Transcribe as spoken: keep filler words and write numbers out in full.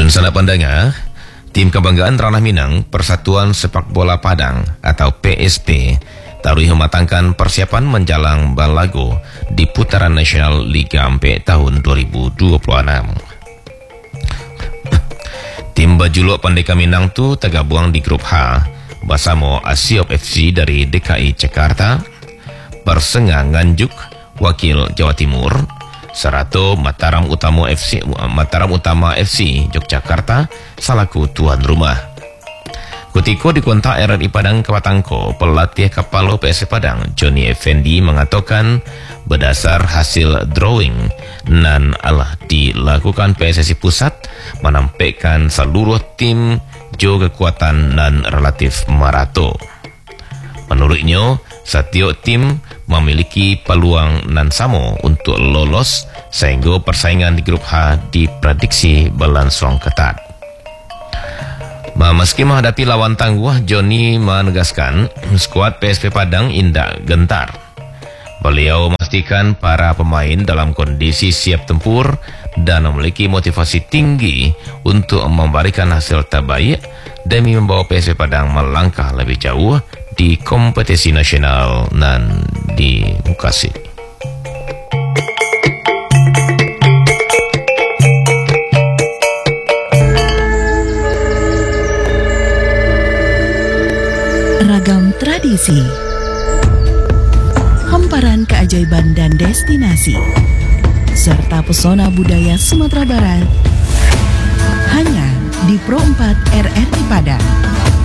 Dan sanak pandangan, tim kebanggaan Ranah Minang Persatuan Sepak Bola Padang atau P S P tarui mematangkan persiapan menjelang balago di putaran nasional Liga Ampe tahun dua ribu dua puluh enam. Tim bajuluk Pandeka Minang tu tergabung di grup H bersama Asiop F C dari D K I Jakarta, Persengah Nganjuk wakil Jawa Timur, serta Mataram Utama F C Mataram Utama F C Yogyakarta selaku tuan rumah. Ketika dikontak R R I Padang Kawatangko, pelatih kepala P S P Padang Johnny Effendi mengatakan berdasar hasil drawing nan alah dilakukan P S S I Pusat menampilkan seluruh tim jo kekuatan nan relatif marato. Menurutnya, setiap tim memiliki peluang nan sama untuk lolos sehingga persaingan di grup H diprediksi berlangsung ketat. Meski menghadapi lawan tangguh, Johnny menegaskan skuad P S P Padang indak gentar. Beliau memastikan para pemain dalam kondisi siap tempur dan memiliki motivasi tinggi untuk memberikan hasil terbaik demi membawa P S P Padang melangkah lebih jauh di kompetisi nasional nan di Bekasi. Ragam tradisi, hamparan keajaiban dan destinasi, serta pesona budaya Sumatera Barat hanya di Pro empat R R I Padang.